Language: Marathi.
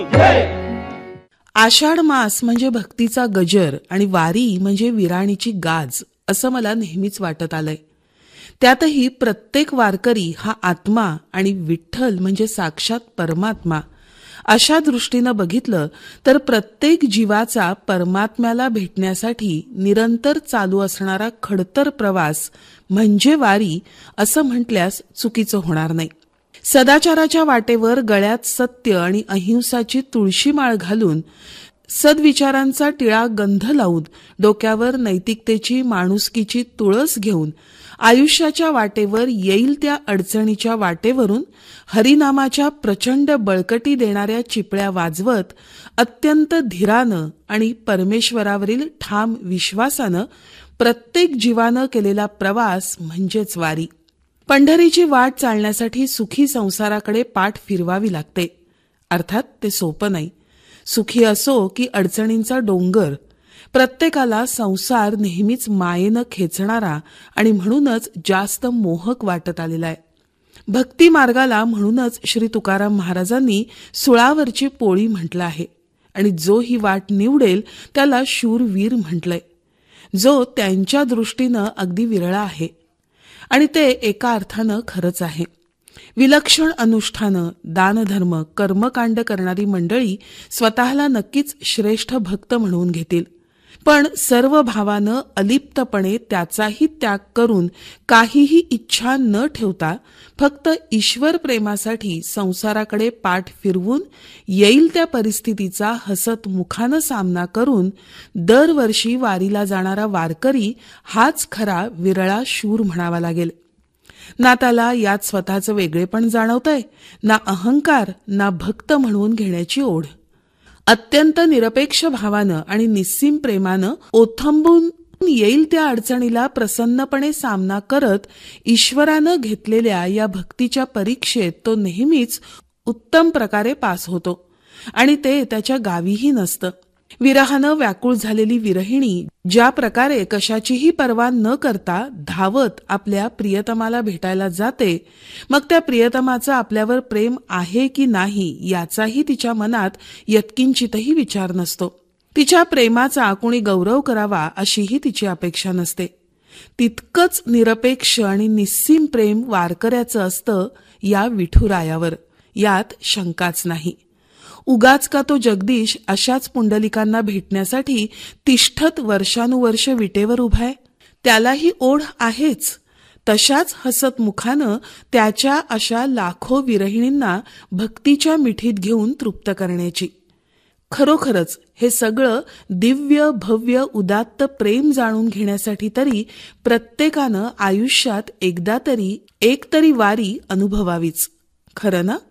आषाढ मास म्हणजे भक्तीचा गजर आणि वारी म्हणजे विराणीची गाज असं मला नेहमीच वाटत आलंय. त्यातही प्रत्येक वारकरी हा आत्मा आणि विठ्ठल म्हणजे साक्षात परमात्मा अशा दृष्टीनं बघितलं तर प्रत्येक जीवाचा परमात्म्याला भेटण्यासाठी निरंतर चालू असणारा खडतर प्रवास म्हणजे वारी असं म्हटल्यास चुकीचं होणार नाही. सदाचाराच्या वाटेवर गळ्यात सत्य आणि अहिंसाची तुळशी माळ घालून सद्विचारांचा टिळा गंध लावून डोक्यावर नैतिकतेची माणुसकीची तुळस घेऊन आयुष्याच्या वाटेवर येईल त्या अडचणीच्या वाटेवरून हरिनामाच्या प्रचंड बळकटी देणाऱ्या चिपळ्या वाजवत अत्यंत धीरानं आणि परमेश्वरावरील ठाम विश्वासानं प्रत्येक जीवानं केलेला प्रवास म्हणजेच वारी. पंढरीची वाट चालण्यासाठी सुखी संसाराकडे पाठ फिरवावी लागते. अर्थात ते सोपं नाही. सुखी असो की अडचणींचा डोंगर, प्रत्येकाला संसार नेहमीच मायेनं खेचणारा आणि म्हणूनच जास्त मोहक वाटत आलेला आहे. भक्ती मार्गाला म्हणूनच श्री तुकाराम महाराजांनी सुळावरची पोळी म्हटलं आहे आणि जो ही वाट निवडेल त्याला शूरवीर म्हटलंय, जो त्यांच्या दृष्टीनं अगदी विरळा आहे. आणि ते एका अर्थानं खरंच आहे. विलक्षण अनुष्ठानं, दानधर्म, कर्मकांड करणारी मंडळी स्वतःला नक्कीच श्रेष्ठ भक्त म्हणून घेतील, पण सर्व भावानं अलिप्तपणे त्याचाही त्याग करून काहीही इच्छा न ठेवता फक्त ईश्वर प्रेमासाठी संसाराकडे पाठ फिरवून येईल त्या परिस्थितीचा हसत मुखानं सामना करून दरवर्षी वारीला जाणारा वारकरी हाच खरा विरळा शूर म्हणावा लागेल. ना त्याला यात स्वतःचं वेगळेपण जाणवतंय, ना अहंकार, ना भक्त म्हणून घेण्याची ओढ. अत्यंत निरपेक्ष भावानं आणि निस्सीम प्रेमानं ओथंबून येईल त्या अडचणीला प्रसन्नपणे सामना करत ईश्वरानं घेतलेल्या या भक्तीच्या परीक्षेत तो नेहमीच उत्तम प्रकारे पास होतो आणि ते त्याच्या गावीही नसतं. विरहानं व्याकुळ झालेली विरहिणी ज्या प्रकारे कशाचीही पर्वा न करता धावत आपल्या प्रियतमाला भेटायला जाते, मग त्या प्रियतमाचं आपल्यावर प्रेम आहे की नाही याचाही तिच्या मनात यत्किंचितही विचार नसतो. तिच्या प्रेमाचा कोणी गौरव करावा अशीही तिची अपेक्षा नसते. तितकंच निरपेक्ष आणि निस्सीम प्रेम वारकऱ्याचं असतं या विठुरायावर, यात शंकाच नाही. उगाच का तो जगदीश अशाच पुंडलिकांना भेटण्यासाठी तिष्ठत वर्षानुवर्ष विटेवर उभाय? त्यालाही ओढ आहेच. तशाच हसत मुखानं त्याच्या अशा लाखो विरहिणींना भक्तीच्या मिठीत घेऊन तृप्त करण्याची. खरोखरच हे सगळं दिव्य भव्य उदात्त प्रेम जाणून घेण्यासाठी तरी प्रत्येकानं आयुष्यात एकदा तरी एक तरी वारी अनुभवावीच. खरं ना?